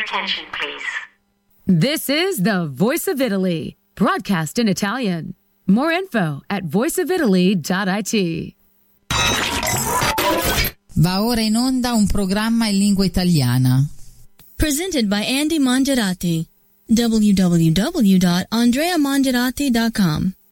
attention, please. This is the Voice of Italy, broadcast in Italian. More info at voiceofitaly.it. Va ora in onda un programma in lingua italiana. Presented by Andy Mangiarati. www.andreamangiarati.com